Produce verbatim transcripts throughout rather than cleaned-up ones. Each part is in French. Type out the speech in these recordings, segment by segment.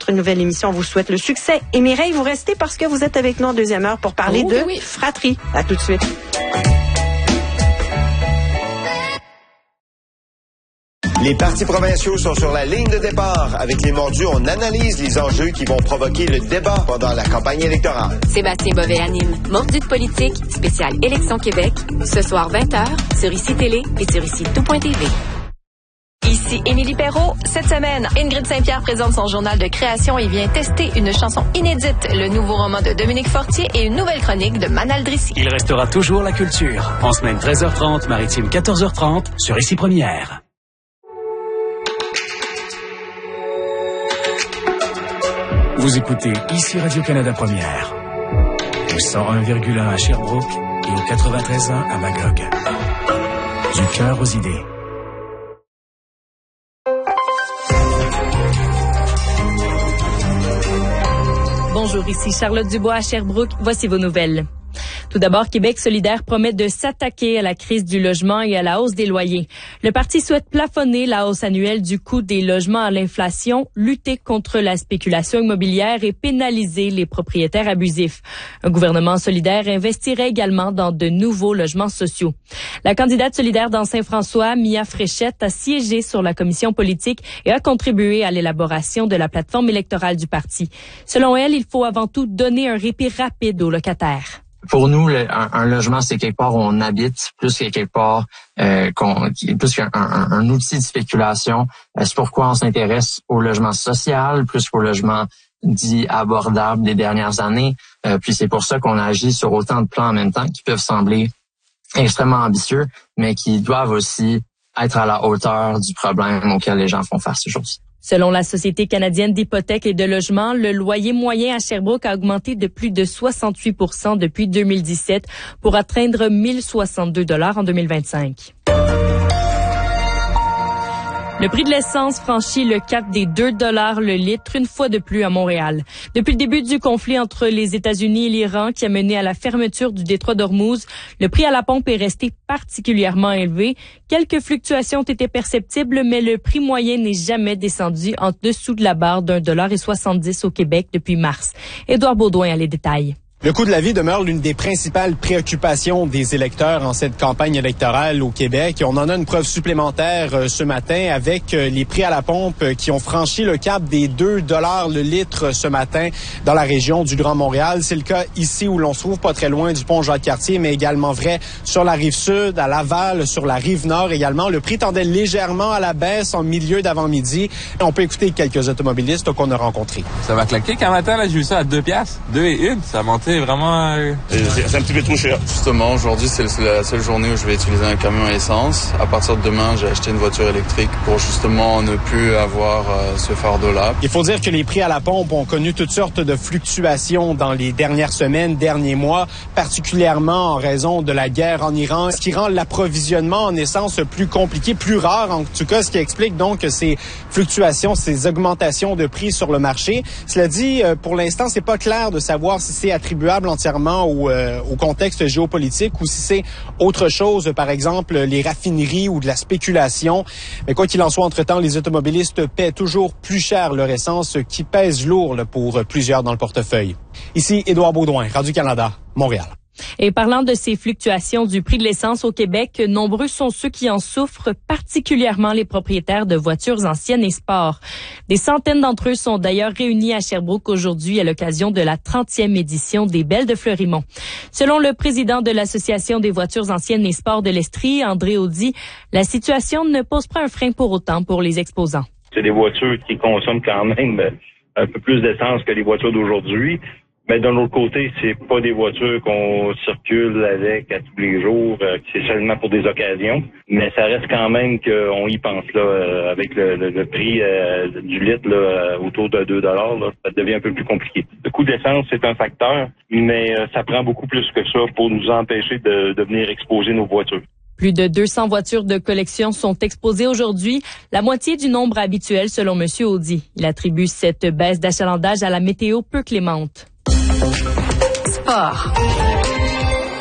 notre nouvelle émission. On vous souhaite le succès. Et Mireille, vous restez parce que vous êtes avec nous en deuxième heure pour parler oh, de oui. fratrie. À tout de suite. Les partis provinciaux sont sur la ligne de départ. Avec les mordus, on analyse les enjeux qui vont provoquer le débat pendant la campagne électorale. Sébastien Bovet anime Mordu de politique, spécial Élection Québec, ce soir vingt heures, sur Ici Télé et sur ici tout point t v. Ici Émilie Perrault. Cette semaine, Ingrid Saint-Pierre présente son journal de création et vient tester une chanson inédite, le nouveau roman de Dominique Fortier et une nouvelle chronique de Manal Drissi. Il restera toujours la culture. En semaine treize heures trente, maritime quatorze heures trente, sur Ici Première. Vous écoutez Ici Radio-Canada Première, au cent un virgule un à Sherbrooke et au quatre-vingt-treize point un à Magog. Du cœur aux idées. Bonjour, ici Charlotte Dubois à Sherbrooke. Voici vos nouvelles. Tout d'abord, Québec solidaire promet de s'attaquer à la crise du logement et à la hausse des loyers. Le parti souhaite plafonner la hausse annuelle du coût des logements à l'inflation, lutter contre la spéculation immobilière et pénaliser les propriétaires abusifs. Un gouvernement solidaire investirait également dans de nouveaux logements sociaux. La candidate solidaire dans Saint-François, Mia Fréchette, a siégé sur la commission politique et a contribué à l'élaboration de la plateforme électorale du parti. Selon elle, il faut avant tout donner un répit rapide aux locataires. Pour nous, le, un, un logement, c'est quelque part où on habite, plus que quelque part, euh, qu'on, plus qu'un un, un outil de spéculation. Euh, c'est pourquoi on s'intéresse au logement social, plus qu'au logement dit abordable des dernières années. Euh, puis c'est pour ça qu'on agit sur autant de plans en même temps qui peuvent sembler extrêmement ambitieux, mais qui doivent aussi être à la hauteur du problème auquel les gens font face aujourd'hui. Selon la Société canadienne d'hypothèques et de logements, le loyer moyen à Sherbrooke a augmenté de plus de soixante-huit pour cent depuis deux mille dix-sept pour atteindre mille soixante-deux dollars en deux mille vingt-cinq. Le prix de l'essence franchit le cap des deux dollars le litre une fois de plus à Montréal. Depuis le début du conflit entre les États-Unis et l'Iran qui a mené à la fermeture du détroit d'Ormuz, le prix à la pompe est resté particulièrement élevé. Quelques fluctuations ont été perceptibles, mais le prix moyen n'est jamais descendu en dessous de la barre d'un dollar et soixante-dix au Québec depuis mars. Édouard Baudouin a les détails. Le coût de la vie demeure l'une des principales préoccupations des électeurs en cette campagne électorale au Québec. On en a une preuve supplémentaire euh, ce matin avec euh, les prix à la pompe euh, qui ont franchi le cap des deux dollars le litre ce matin dans la région du Grand Montréal. C'est le cas ici où l'on se trouve pas très loin du pont Jacques-Cartier, mais également vrai sur la rive sud, à Laval, sur la rive nord également. Le prix tendait légèrement à la baisse en milieu d'avant-midi. On peut écouter quelques automobilistes qu'on a rencontrés. Ça va claquer qu'un matin, là, j'ai vu ça à deux piastres, deux et une. Ça a monté vraiment... Euh... C'est un petit peu trop cher. Justement, aujourd'hui, c'est la seule journée où je vais utiliser un camion à essence. À partir de demain, j'ai acheté une voiture électrique pour justement ne plus avoir euh, ce fardeau-là. Il faut dire que les prix à la pompe ont connu toutes sortes de fluctuations dans les dernières semaines, derniers mois, particulièrement en raison de la guerre en Iran, ce qui rend l'approvisionnement en essence plus compliqué, plus rare en tout cas, ce qui explique donc ces fluctuations, ces augmentations de prix sur le marché. Cela dit, pour l'instant, c'est pas clair de savoir si c'est attribuable entièrement au, euh, au contexte géopolitique ou si c'est autre chose, par exemple les raffineries ou de la spéculation. Mais quoi qu'il en soit, entre-temps, les automobilistes paient toujours plus cher leur essence, ce qui pèse lourd là, pour plusieurs dans le portefeuille. Ici, Édouard Baudouin, Radio-Canada, Montréal. Et parlant de ces fluctuations du prix de l'essence au Québec, nombreux sont ceux qui en souffrent, particulièrement les propriétaires de voitures anciennes et sport. Des centaines d'entre eux sont d'ailleurs réunis à Sherbrooke aujourd'hui à l'occasion de la trentième édition des Belles de Fleurimont. Selon le président de l'Association des voitures anciennes et sport de l'Estrie, André Audy, la situation ne pose pas un frein pour autant pour les exposants. C'est des voitures qui consomment quand même un peu plus d'essence que les voitures d'aujourd'hui. Mais d'un autre côté, c'est pas des voitures qu'on circule avec à tous les jours. Euh, c'est seulement pour des occasions. Mais ça reste quand même qu'on y pense là, euh, avec le, le, le prix euh, du litre là, euh, autour de deux dollars, là, ça devient un peu plus compliqué. Le coût d'essence, c'est un facteur, mais euh, ça prend beaucoup plus que ça pour nous empêcher de, de venir exposer nos voitures. Plus de deux cents voitures de collection sont exposées aujourd'hui, la moitié du nombre habituel selon M. Audy. Il attribue cette baisse d'achalandage à la météo peu clémente. Sport.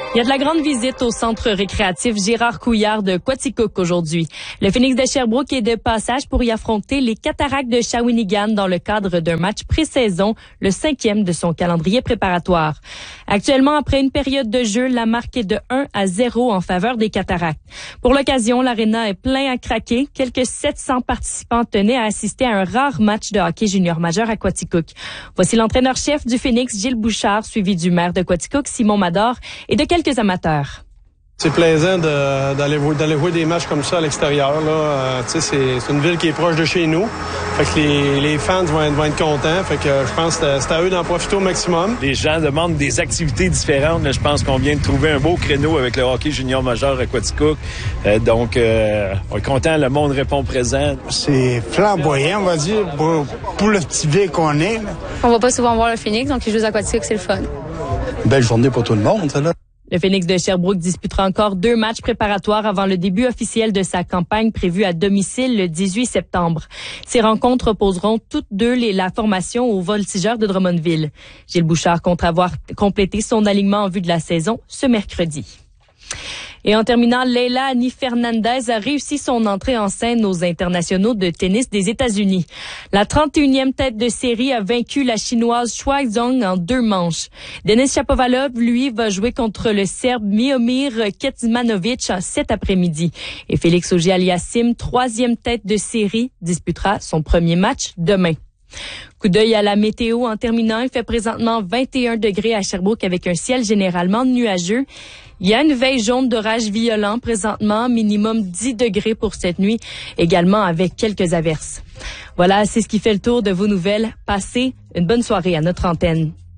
Il y a de la grande visite au centre récréatif Gérard Couillard de Quaticook aujourd'hui. Le Phoenix de Sherbrooke est de passage pour y affronter les Cataractes de Shawinigan dans le cadre d'un match pré-saison, le cinquième de son calendrier préparatoire. Actuellement, après une période de jeu, la marque est de un à zéro en faveur des Cataractes. Pour l'occasion, l'aréna est plein à craquer. Quelques sept cents participants tenaient à assister à un rare match de hockey junior majeur à Quaticook. Voici l'entraîneur-chef du Phoenix, Gilles Bouchard, suivi du maire de Quaticook, Simon Mador, et de quelques amateurs. C'est plaisant de, d'aller, d'aller jouer des matchs comme ça à l'extérieur. Là. Euh, c'est, c'est une ville qui est proche de chez nous. Fait que les, les fans vont être, vont être contents. Fait que je pense que c'est à eux d'en profiter au maximum. Les gens demandent des activités différentes. Mais je pense qu'on vient de trouver un beau créneau avec le hockey junior majeur à Quaticook. Euh, donc, euh, on est content. Le monde répond présent. C'est flamboyant, on va dire, pour, pour le petit ville qu'on est. Là. On va pas souvent voir le Phoenix, donc les Jeux à Quaticook, c'est le fun. Belle journée pour tout le monde, ça là. Le Phoenix de Sherbrooke disputera encore deux matchs préparatoires avant le début officiel de sa campagne prévue à domicile le dix-huit septembre. Ces rencontres opposeront toutes deux les, la formation aux Voltigeurs de Drummondville. Gilles Bouchard compte avoir complété son alignement en vue de la saison ce mercredi. Et en terminant, Leila Annie Fernandez a réussi son entrée en scène aux internationaux de tennis des États-Unis. La trente et unième tête de série a vaincu la Chinoise Shuai Zhong en deux manches. Denis Shapovalov, lui, va jouer contre le Serbe Miomir Kecmanovic cet après-midi. Et Félix Auger-Aliassime, troisième tête de série, disputera son premier match demain. Coup d'œil à la météo en terminant. Il fait présentement vingt et un degrés à Sherbrooke avec un ciel généralement nuageux. Il y a une veille jaune d'orage violent présentement, minimum dix degrés pour cette nuit, également avec quelques averses. Voilà, c'est ce qui fait le tour de vos nouvelles. Passez une bonne soirée à notre antenne.